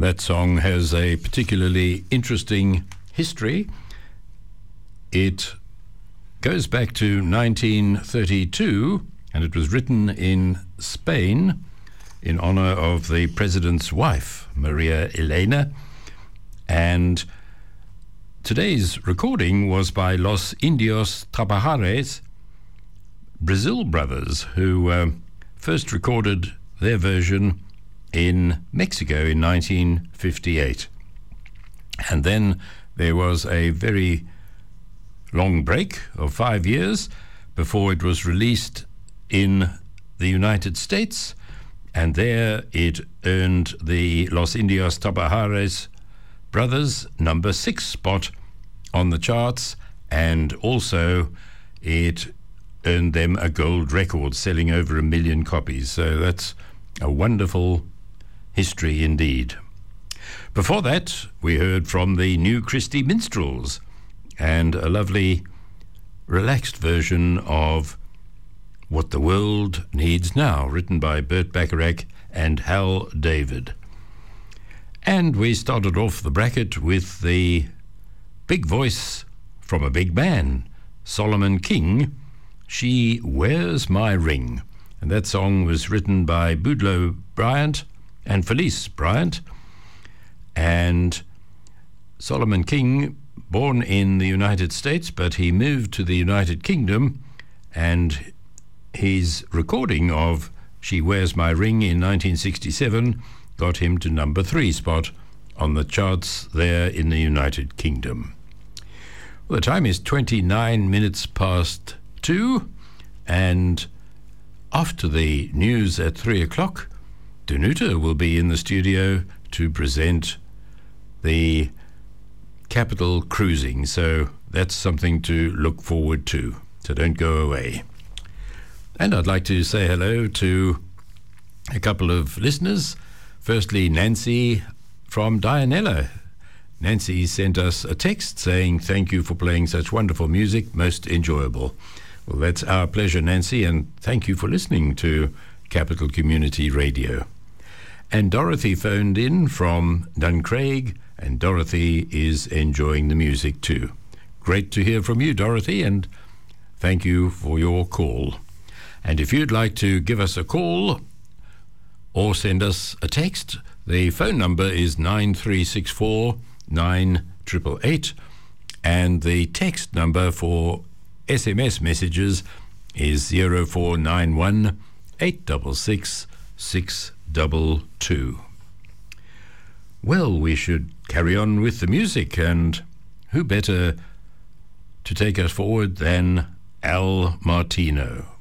That song has a particularly interesting history. It goes back to 1932, and it was written in Spain in honor of the president's wife, Maria Elena. And today's recording was by Los Indios Trabajadores, Brazil brothers, who first recorded their version in Mexico in 1958. And then there was a very long break of 5 years before it was released in the United States, and there it earned the Los Indios Trabajadores brothers number 6 spot on the charts, and also it earned them a gold record, selling over 1 million copies. So that's a wonderful history indeed. Before that, we heard from the New Christie Minstrels and a lovely relaxed version of What the World Needs Now, written by Burt Bacharach and Hal David. And we started off the bracket with the big voice from a big man, Solomon King, She Wears My Ring. And that song was written by Boudleaux Bryant and Felice Bryant. And Solomon King, born in the United States, but he moved to the United Kingdom, and his recording of She Wears My Ring in 1967 got him to number 3 spot on the charts there in the United Kingdom. Well, the time is 29 minutes past 2, and after the news at 3 o'clock, Danuta will be in the studio to present the Capital Cruising, so that's something to look forward to, so don't go away. And I'd like to say hello to a couple of listeners. Firstly, Nancy from Dianella. Nancy sent us a text saying, "Thank you for playing such wonderful music, most enjoyable." Well, that's our pleasure, Nancy, and thank you for listening to Capital Community Radio. And Dorothy phoned in from Duncraig, and Dorothy is enjoying the music too. Great to hear from you, Dorothy, and thank you for your call. And if you'd like to give us a call or send us a text, the phone number is 9364 9888, and the text number for SMS messages is 0491 866 622. Well, we should carry on with the music, and who better to take us forward than Al Martino?